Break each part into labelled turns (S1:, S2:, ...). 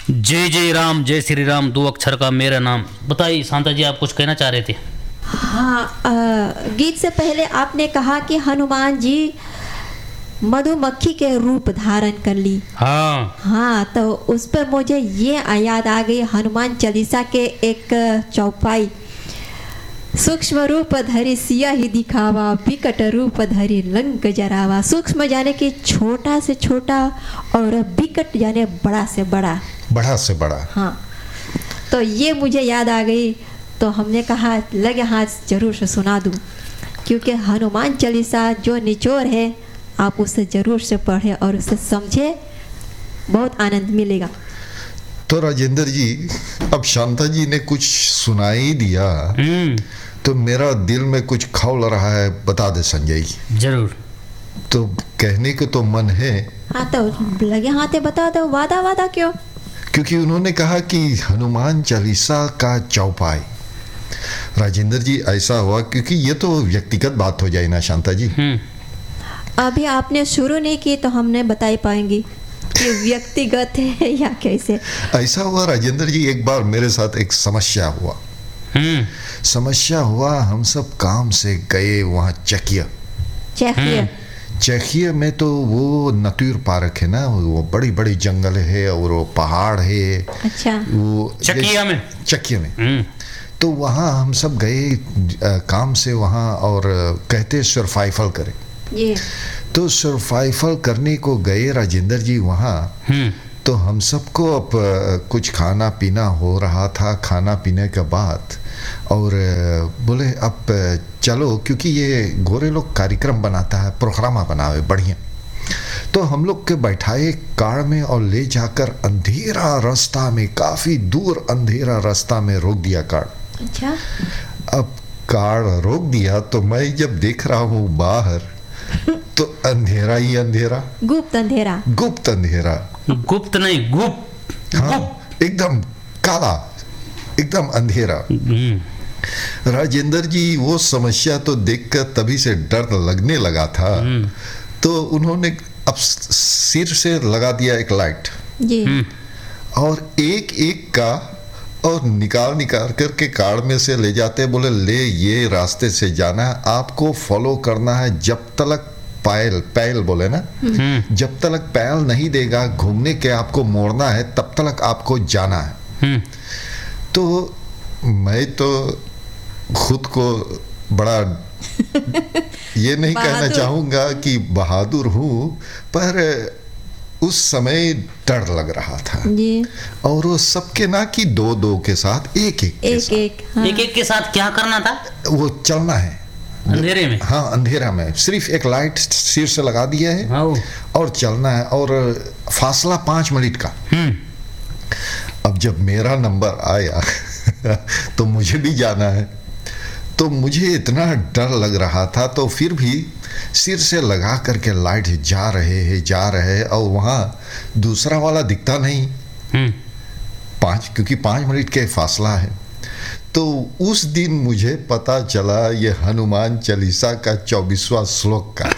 S1: जय जय राम, जय श्री राम, दो अक्षर का मेरा नाम। बताइए शांता जी, आप कुछ कहना चाह रहे थे?
S2: हाँ, गीत से पहले आपने कहा कि हनुमान जी मधुमक्खी के रूप धारण कर ली। हाँ, तो उस पर मुझे ये याद आ गई हनुमान चालीसा के एक चौपाई, सूक्ष्म रूप धरि सियाहि दिखावा, विकट रूप धरि लंक जरावा। सूक्ष्म यानी कि छोटा से छोटा और विकट यानी बड़ा से बड़ा,
S3: बड़ा से बड़ा।
S2: हाँ, तो ये मुझे याद आ गई, तो हमने कहा लगे हाथ जरूर से सुना दूँ, क्योंकि हनुमान चालीसा जो निचोड़ है आप उसे जरूर से पढ़ें और उसे समझे, बहुत आनंद मिलेगा।
S3: तो राजेंद्र जी, अब शांता जी ने कुछ सुना ही दिया तो मेरा दिल में कुछ खौल रहा है, बता दे संजय।
S1: जरूर।
S3: तो कहने को तो मन है।
S2: हाँ, तो लगे हाथे बता दो। वादा क्यों?
S3: क्योंकि उन्होंने कहा कि हनुमान चालीसा का चौपाई। राजेंद्र जी, ऐसा हुआ क्योंकि ये तो व्यक्तिगत बात हो जाए ना शांता जी।
S2: अभी आपने शुरू नहीं की तो हम नहीं बता पाएंगे कि व्यक्तिगत है या कैसे।
S3: ऐसा हुआ राजेंद्र जी, एक बार मेरे साथ एक समस्या हुआ। हम सब काम से गए वहाँ चेकिया में, तो वो नतूर पार्क है ना, वो बड़ी बड़ी जंगल है और वो पहाड़ है।
S2: अच्छा।
S3: वो चकिया में तो वहाँ हम सब गए काम से वहाँ, और कहते सर्वाइवल करें। तो सर्वाइवल करने को गए राजेंद्र जी वहाँ। तो हम सबको अब कुछ खाना पीना हो रहा था, खाना पीने के बाद, और बोले अब चलो, क्योंकि ये गोरे लोग कार्यक्रम बनाता है, प्रोग्राम बनावे बढ़िया। तो हम लोग के बैठाए कार में और ले जाकर अंधेरा रास्ता में, काफ़ी दूर अंधेरा रास्ता में रोक दिया कार।
S2: अच्छा।
S3: अब कार रोक दिया तो मैं जब देख रहा हूँ बाहर, तो अंधेरा ही अंधेरा, गुप्त अंधेरा।
S1: गुप्त नहीं, गुप्त।
S3: हाँ, एकदम काला, एकदम अंधेरा। राजेंद्र जी, वो समस्या तो देखकर तभी से डर लगने लगा था। तो उन्होंने अब सिर से लगा दिया एक लाइट
S2: जी,
S3: और एक एक का और निकाल करके कार में से ले जाते, बोले ले ये रास्ते से जाना है, आपको फॉलो करना है जब तक पैल बोले ना, जब तक पैल नहीं देगा घूमने के आपको मोड़ना है, तब तक आपको जाना है। तो मैं तो खुद को बड़ा ये नहीं कहना चाहूँगा कि बहादुर हूँ, पर उस समय डर लग रहा था
S2: जी।
S3: और वो सबके ना कि दो के साथ एक
S1: के साथ क्या करना था? वो
S3: चलना है
S1: अंधेरे में।
S3: हाँ, अंधेरा में सिर्फ एक लाइट सिर से लगा दिया है और चलना है, और फासला 5 मिनट का। अब जब मेरा नंबर आया तो मुझे भी जाना है, तो मुझे इतना डर लग रहा था, तो फिर भी सिर से लगा करके लाइट जा रहे हैं और वहाँ दूसरा वाला दिखता नहीं। क्योंकि 5 मिनट के फासला है। तो उस दिन मुझे पता चला ये हनुमान चालीसा का 24वां श्लोक का।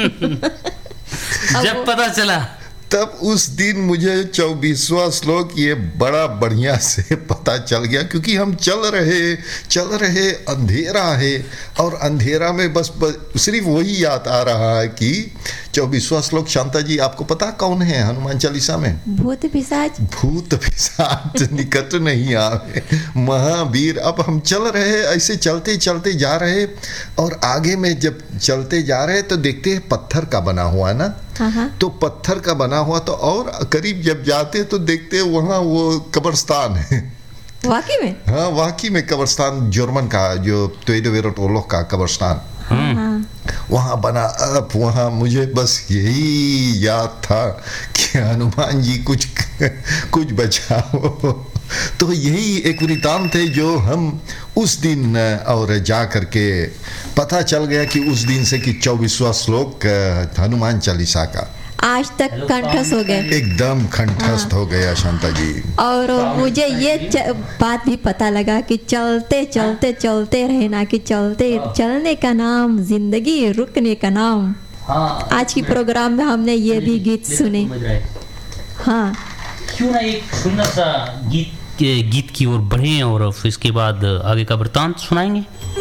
S1: जब पता चला
S3: तब उस दिन मुझे 24वां श्लोक ये बड़ा बढ़िया से पता चल गया, क्योंकि हम चल रहे अंधेरा है, और अंधेरा में बस सिर्फ वही याद आ रहा है कि 24वां श्लोक। शांता जी, आपको पता कौन है हनुमान चालीसा में?
S2: भूत पिशाच
S3: निकट नहीं आवे महावीर। अब हम चल रहे, ऐसे चलते चलते जा रहे, और आगे में जब चलते जा रहे तो देखते हैं पत्थर का बना हुआ है ना। तो पत्थर का बना हुआ, तो और करीब जब जाते तो देखते हैं वहाँ वो कब्रिस्तान है।
S2: वाकई में?
S3: हाँ, वाकई में कब्रिस्तान, जर्मन का, जो त्वेडवेरोट का कब्रिस्तान वहाँ बना। अब वहाँ मुझे बस यही याद था कि हनुमान जी कुछ बचाओ। तो यही एक वृत्तांत है जो हम उस दिन, और जा करके पता चल गया कि उस दिन से कि 24वां श्लोक हनुमान चालीसा का
S2: आज तक कंठस्थ हो गए,
S3: एकदम कंठस्थ हो गया शांता जी।
S2: और मुझे ये बात भी पता लगा कि चलते चलते चलते रहना, कि चलने का नाम जिंदगी, रुकने का नाम। आज की प्रोग्राम में हमने ये भी गीत सुने। हाँ,
S1: क्यों ना एक सुंदर सा गीत की ओर बढ़ें और फिर इसके बाद आगे का वृतांत सुनाएंगे।